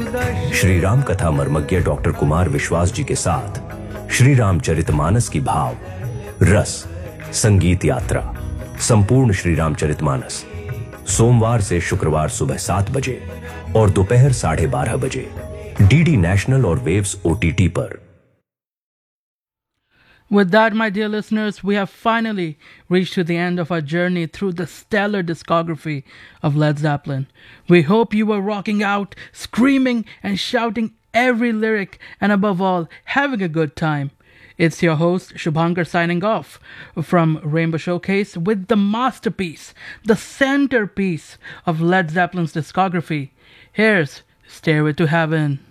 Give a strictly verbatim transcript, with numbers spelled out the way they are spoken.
श्री राम कथा मर्मज्ञ डॉक्टर कुमार विश्वास जी के साथ श्री रामचरितमानस की भाव रस संगीत यात्रा संपूर्ण श्री रामचरितमानस सोमवार से शुक्रवार सुबह सात बजे और दोपहर साढ़े बारह बजे डीडी नेशनल और वेव्स ओटीटी पर। With that, my dear listeners, we have finally reached to the end of our journey through the stellar discography of Led Zeppelin. We hope you were rocking out, screaming and shouting every lyric, and above all, having a good time. It's your host, Shubhankar, signing off from Rainbow Showcase with the masterpiece, the centerpiece of Led Zeppelin's discography. Here's Stairway to Heaven.